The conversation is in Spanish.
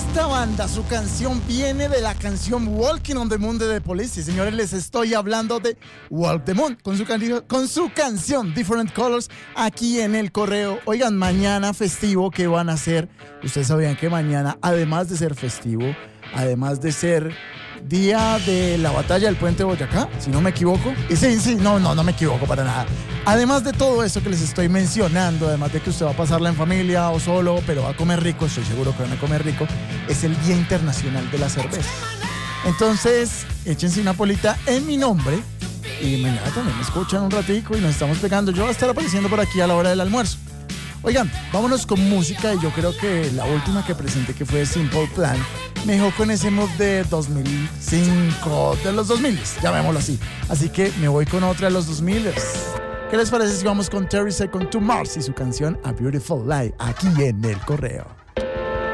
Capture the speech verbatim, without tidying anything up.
esta banda, su canción viene de la canción Walking on the Moon de The Police. Y señores, les estoy hablando de Walk the Moon con su, can- con su canción Different Colors aquí en el correo. Oigan, mañana festivo, ¿qué van a hacer? Ustedes sabían que mañana, además de ser festivo, además de ser día de la batalla del puente Boyacá, si no me equivoco. Y sí, sí, no, no, no me equivoco para nada. Además de todo eso que les estoy mencionando, además de que usted va a pasarla en familia o solo, pero va a comer rico, estoy seguro que van a comer rico, es el Día Internacional de la Cerveza. Entonces, échense una polita en mi nombre y mañana también me escuchan un ratico y nos estamos pegando. Yo voy a estar apareciendo por aquí a la hora del almuerzo. Oigan, vámonos con música y yo creo que la última que presenté, que fue Simple Plan, me dejó con ese mood de dos mil cinco, de los dos mil, llamémoslo así. Así que me voy con otra de los dos mil. ¿Qué les parece si vamos con Terry Second to Mars y su canción A Beautiful Lie aquí en el correo?